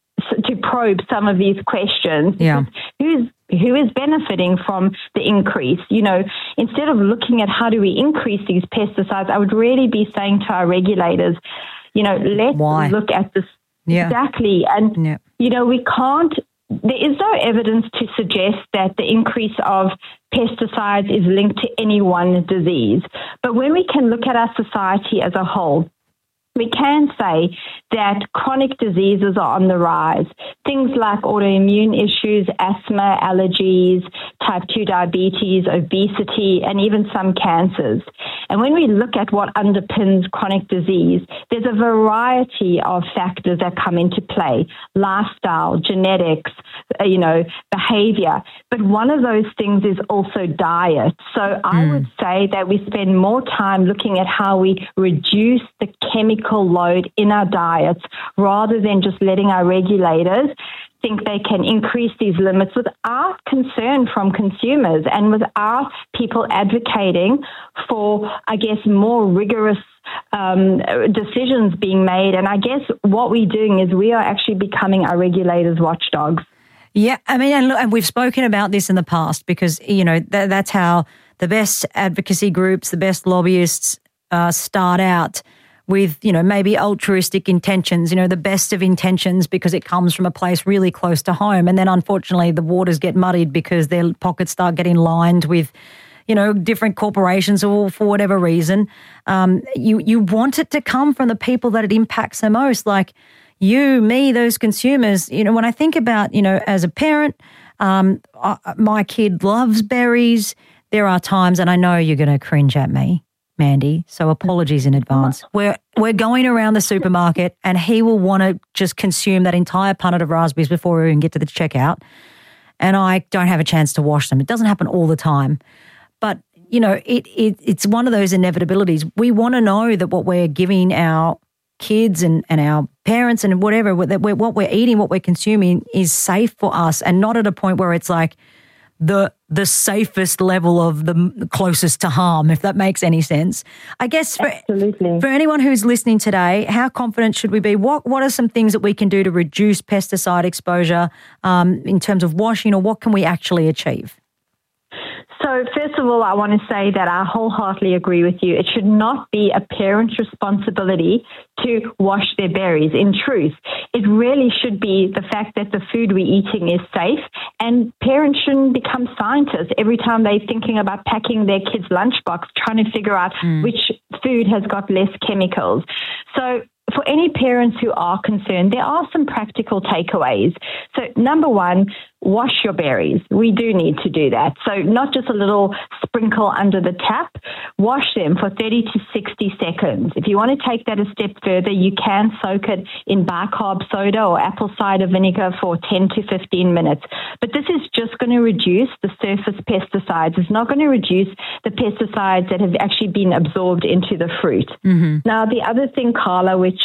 to probe some of these questions. Who is benefiting from the increase? Instead of looking at how do we increase these pesticides, I would really be saying to our regulators, let's look at this exactly. And, we can't. There is no evidence to suggest that the increase of pesticides is linked to any one disease. But when we can look at our society as a whole, we can say that chronic diseases are on the rise. Things like autoimmune issues, asthma, allergies, type 2 diabetes, obesity, and even some cancers. And when we look at what underpins chronic disease, there's a variety of factors that come into play: lifestyle, genetics, behavior. But one of those things is also diet. So I would say that we spend more time looking at how we reduce the chemical load in our diets rather than just letting our regulators think they can increase these limits without concern from consumers and without people advocating for, I guess, more rigorous decisions being made. And I guess what we're doing is we are actually becoming our regulators' watchdogs. Yeah, I mean, and we've spoken about this in the past because, that's how the best advocacy groups, the best lobbyists start out with, maybe altruistic intentions, the best of intentions because it comes from a place really close to home. And then unfortunately the waters get muddied because their pockets start getting lined with, different corporations or for whatever reason. You want it to come from the people that it impacts the most, like you, me, those consumers. When I think about, as a parent, my kid loves berries. There are times, and I know you're going to cringe at me, Mandy, so apologies in advance. We're going around the supermarket and he will want to just consume that entire punnet of raspberries before we even get to the checkout, and I don't have a chance to wash them. It doesn't happen all the time, but, it's one of those inevitabilities. We want to know that what we're giving our kids and our parents and whatever, that what we're eating, what we're consuming is safe for us and not at a point where it's like the safest level of the closest to harm, if that makes any sense. I guess for anyone who's listening today, how confident should we be? What are some things that we can do to reduce pesticide exposure in terms of washing, or what can we actually achieve? So first of all, I want to say that I wholeheartedly agree with you. It should not be a parent's responsibility to wash their berries. In truth, it really should be the fact that the food we're eating is safe, and parents shouldn't become scientists every time they're thinking about packing their kids' lunchbox, trying to figure out which food has got less chemicals. So for for any parents who are concerned, there are some practical takeaways. So number one, wash your berries. We do need to do that. So not just a little sprinkle under the tap. Wash them for 30 to 60 seconds. If you want to take that a step further, you can soak it in bicarb soda or apple cider vinegar for 10 to 15 minutes. But this is just going to reduce the surface pesticides. It's not going to reduce the pesticides that have actually been absorbed into the fruit. Now, the other thing, Carla, which,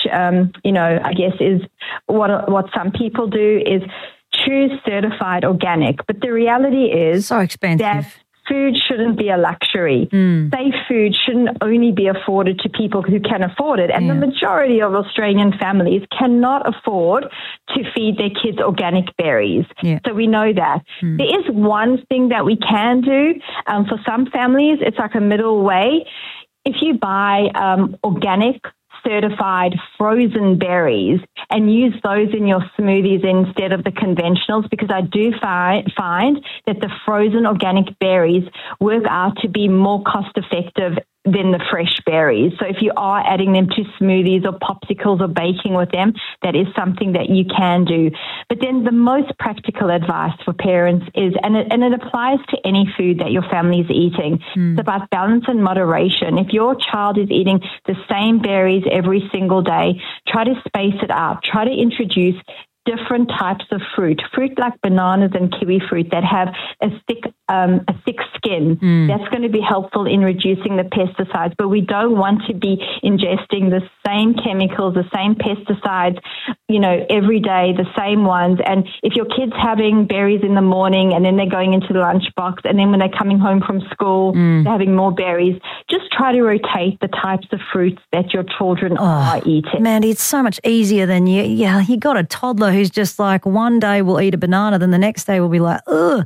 I guess is what some people do is choose certified organic. But the reality is so expensive. That food shouldn't be a luxury. Safe food shouldn't only be afforded to people who can afford it. And the majority of Australian families cannot afford to feed their kids organic berries. So we know that. There is one thing that we can do. For some families, it's like a middle way. If you buy organic certified frozen berries and use those in your smoothies instead of the conventionals, because I do find that the frozen organic berries work out to be more cost effective than the fresh berries. So if you are adding them to smoothies or popsicles or baking with them, that is something that you can do. But then the most practical advice for parents is, and it applies to any food that your family is eating, it's about balance and moderation. If your child is eating the same berries every single day, try to space it out. Try to introduce different types of fruit like bananas and kiwi fruit that have a thick skin. That's going to be helpful in reducing the pesticides, but we don't want to be ingesting the same chemicals, the same pesticides, every day, the same ones. And if your kid's having berries in the morning and then they're going into the lunchbox, and then when they're coming home from school, they're having more berries, just try to rotate the types of fruits that your children are eating. Mandy, it's so much easier than you got a toddler who's just like one day will eat a banana, then the next day will be like, ugh.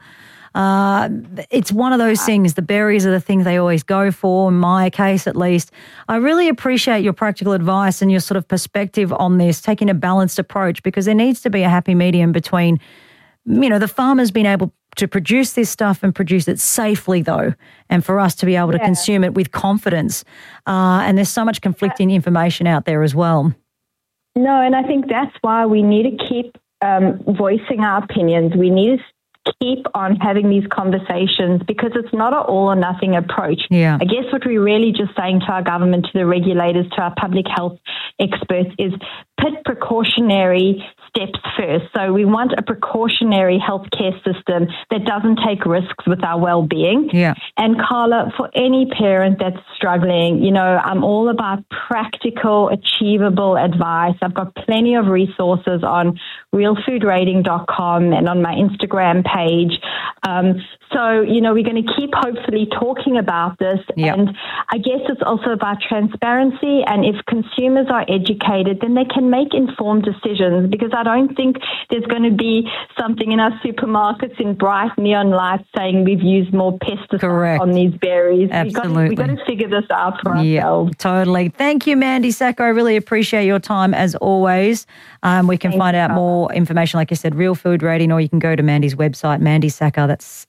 It's one of those things. The berries are the things they always go for, in my case at least. I really appreciate your practical advice and your sort of perspective on this, taking a balanced approach, because there needs to be a happy medium between, the farmers being able to produce this stuff and produce it safely, though, and for us to be able to consume it with confidence. And there's so much conflicting information out there as well. No, and I think that's why we need to keep voicing our opinions. We need to keep on having these conversations, because it's not an all or nothing approach. I guess what we're really just saying to our government, to the regulators, to our public health experts is put precautionary steps first. So we want a precautionary healthcare system that doesn't take risks with our well-being. And Carla, for any parent that's struggling, I'm all about practical, achievable advice. I've got plenty of resources on realfoodrating.com and on my Instagram page. So, we're going to keep hopefully talking about this. And I guess it's also about transparency. And if consumers are educated, then they can make informed decisions, because I don't think there's going to be something in our supermarkets in bright neon lights saying we've used more pesticides on these berries. Absolutely. We've got to figure this out for ourselves. Totally. Thank you, Mandy Sacco. I really appreciate your time as always. We can find out more information, like I said, Real Food Rating, or you can go to Mandy's website, Mandy Sacco, that's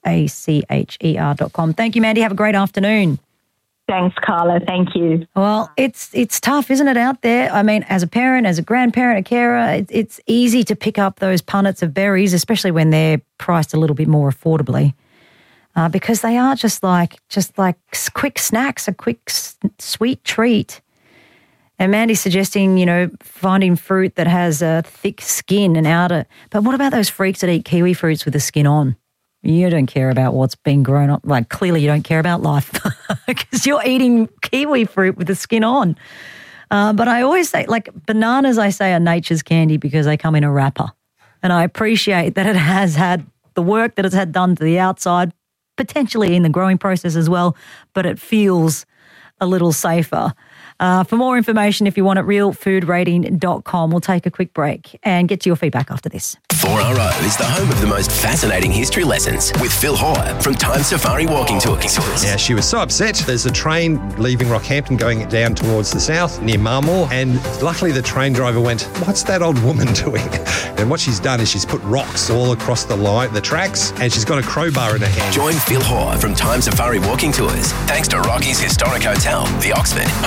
SACHER.com. Thank you, Mandy. Have a great afternoon. Thanks, Carla. Thank you. Well, it's tough, isn't it, out there? I mean, as a parent, as a grandparent, a carer, it's easy to pick up those punnets of berries, especially when they're priced a little bit more affordably, because they are just like quick snacks, a quick sweet treat. And Mandy's suggesting, finding fruit that has a thick skin and outer. But what about those freaks that eat kiwi fruits with the skin on? You don't care about what's been grown up. Like, clearly you don't care about life because you're eating kiwi fruit with the skin on. But I always say, like, bananas, I say, are nature's candy because they come in a wrapper. And I appreciate that it has had the work that it's had done to the outside, potentially in the growing process as well, but it feels a little safer. For more information, if you want it, realfoodrating.com. We'll take a quick break and get to your feedback after this. 4RO is the home of the most fascinating history lessons with Phil Hoare from Time Safari Walking Tours. Yeah, she was so upset. There's a train leaving Rockhampton going down towards the south near Marmore, and luckily the train driver went, "What's that old woman doing?" And what she's done is she's put rocks all across the tracks, and she's got a crowbar in her hand. Join Phil Hoare from Time Safari Walking Tours thanks to Rocky's Historic Hotel, the Oxford, home of the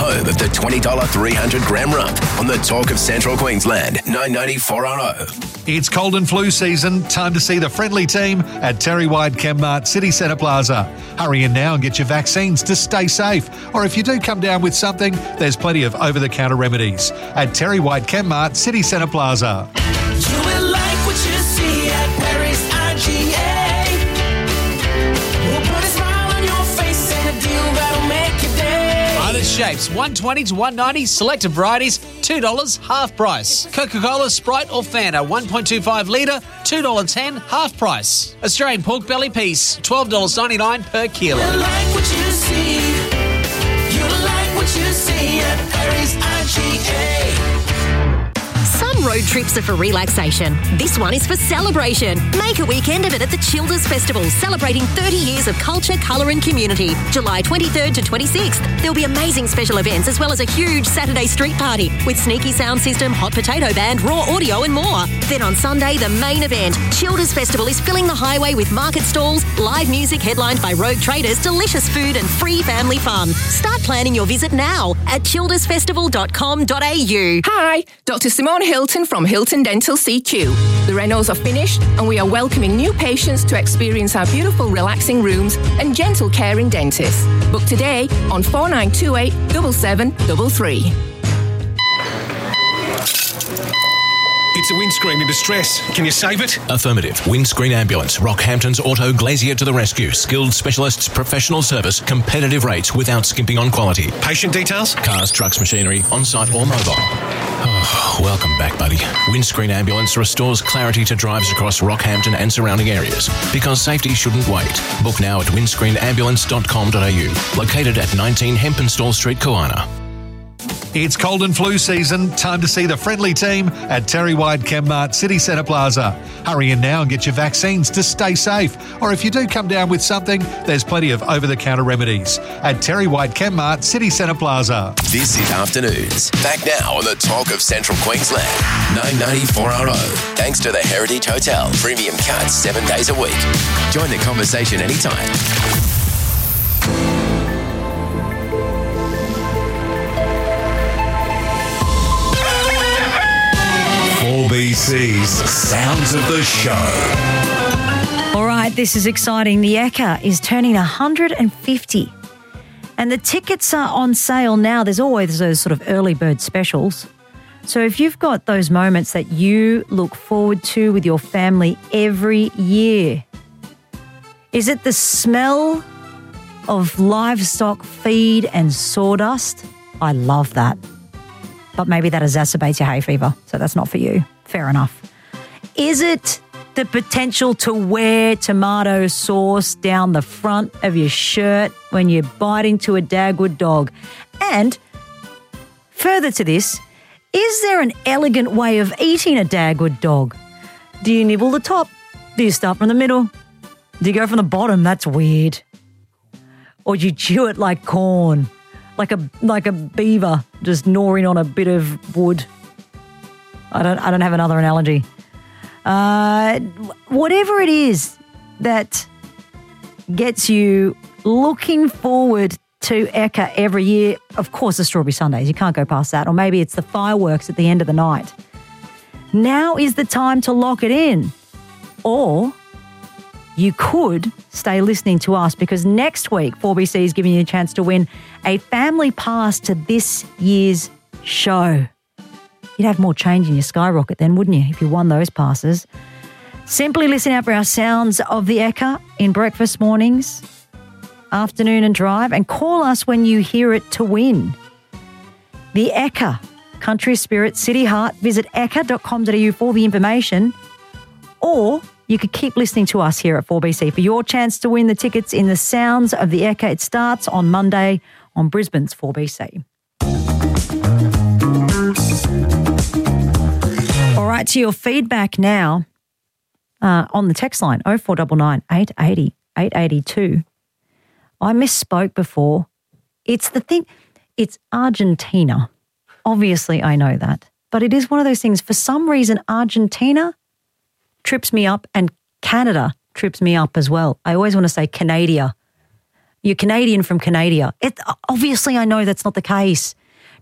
the $20 300 gram rump on the Talk of Central Queensland, 990 4RO. It's cold and flu season. Time to see the friendly team at Terry White Chemmart City Centre Plaza. Hurry in now and get your vaccines to stay safe. Or if you do come down with something, there's plenty of over-the-counter remedies at Terry White Chemmart City Centre Plaza. You will like what you see at Paris IGA. We'll put a smile on your face and a deal that'll make your day. Artist shapes, $120 to $190. Selected varieties, $2 half price. Coca-Cola, Sprite or Fanta, 1.25 litre, $2.10 half price. Australian pork belly piece, $12.99 per kilo. You like what you see. You like what you see at Paris IGA. Some road trips are for relaxation. This one is for celebration. Make a weekend of it at the Childers Festival, celebrating 30 years of culture, colour and community. July 23rd to 26th. There'll be amazing special events as well as a huge Saturday street party with sneaky sound system, hot potato band, raw audio and more. Then on Sunday, the main event. Childers Festival is filling the highway with market stalls, live music headlined by Rogue Traders, delicious food and free family fun. Start planning your visit now at childersfestival.com.au. Hi, Dr. Simone Hilton from Hilton Dental CQ. The renos are finished and we are welcoming new patients to experience our beautiful relaxing rooms and gentle caring dentists. Book today on 4928 7733. It's a windscreen in distress. Can you save it? Affirmative. Windscreen Ambulance. Rockhampton's Auto Glazier to the rescue. Skilled specialists, professional service, competitive rates without skimping on quality. Patient details? Cars, trucks, machinery, on-site or mobile. Oh, welcome back, buddy. Windscreen Ambulance restores clarity to drives across Rockhampton and surrounding areas. Because safety shouldn't wait. Book now at windscreenambulance.com.au. Located at 19 Hempenstall Street, Koana. It's cold and flu season. Time to see the friendly team at Terry White Chemmart City Centre Plaza. Hurry in now and get your vaccines to stay safe. Or if you do come down with something, there's plenty of over-the-counter remedies at Terry White Chemmart City Centre Plaza. This is Afternoons. Back now on the Talk of Central Queensland, 990 4RO. Thanks to the Heritage Hotel. Premium cuts 7 days a week. Join the conversation anytime. 4BC's Sounds of the Show. All right, this is exciting. The Ekka is turning 150 and the tickets are on sale now. There's always those sort of early bird specials. So if you've got those moments that you look forward to with your family every year, is it the smell of livestock feed and sawdust? I love that. But maybe that exacerbates your hay fever, so that's not for you. Fair enough. Is it the potential to wear tomato sauce down the front of your shirt when you bite into a Dagwood dog? And further to this, is there an elegant way of eating a Dagwood dog? Do you nibble the top? Do you start from the middle? Do you go from the bottom? That's weird. Or do you chew it like corn? Like a beaver just gnawing on a bit of wood. I don't have another analogy. Whatever it is that gets you looking forward to Ekka every year, of course the Strawberry Sundays, you can't go past that. Or maybe it's the fireworks at the end of the night. Now is the time to lock it in. Or you could stay listening to us because next week 4BC is giving you a chance to win a family pass to this year's show. You'd have more change in your skyrocket then, wouldn't you, if you won those passes? Simply listen out for our Sounds of the Ekka in breakfast mornings, afternoon and drive, and call us when you hear it to win. The Ekka, Country Spirit, City Heart. Visit ekka.com.au for the information. Or you could keep listening to us here at 4BC for your chance to win the tickets in the Sounds of the Ekka. It starts on Monday on Brisbane's 4BC. All right, to your feedback now on the text line 0499 880 882. I misspoke before. It's the thing, it's Argentina. Obviously, I know that. But it is one of those things, for some reason, Argentina trips me up and Canada trips me up as well. I always want to say Canada. You're Canadian from Canada. Obviously, I know that's not the case.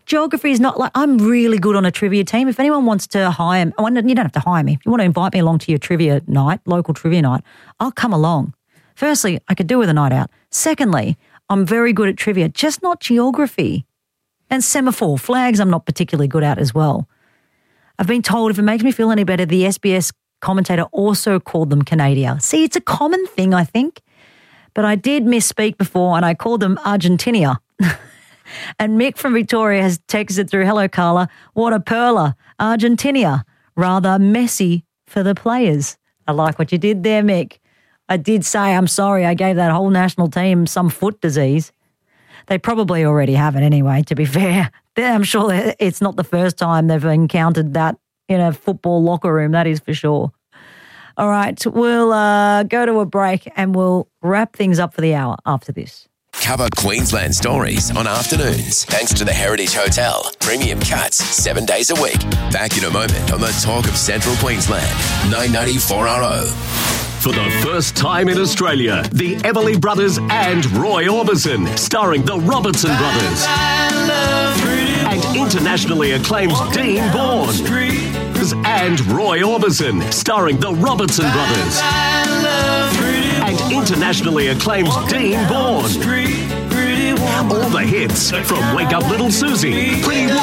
Geography is not like, I'm really good on a trivia team. If anyone wants to hire me, well, you don't have to hire me. If you want to invite me along to your trivia night, local trivia night, I'll come along. Firstly, I could do with a night out. Secondly, I'm very good at trivia, just not geography. And semaphore, flags I'm not particularly good at as well. I've been told if it makes me feel any better, the SBS commentator also called them Canada. See, it's a common thing, I think. But I did misspeak before and I called them Argentina. And Mick from Victoria has texted through, hello, Carla, what a perler, Argentina, rather messy for the players. I like what you did there, Mick. I did say, I'm sorry, I gave that whole national team some foot disease. They probably already have it anyway, to be fair. I'm sure it's not the first time they've encountered that in a football locker room, that is for sure. All right, we'll go to a break and we'll wrap things up for the hour after this. Cover Queensland stories on afternoons thanks to the Heritage Hotel. Premium cuts 7 days a week. Back in a moment on the talk of Central Queensland. 990 4RO. For the first time in Australia, the Everly Brothers and Roy Orbison, starring the Robertson Brothers. And internationally acclaimed Dean Bourne. And Roy Orbison, starring the Robertson Brothers. And internationally acclaimed Dean Bourne. All the hits from Wake Up Little Susie, Pretty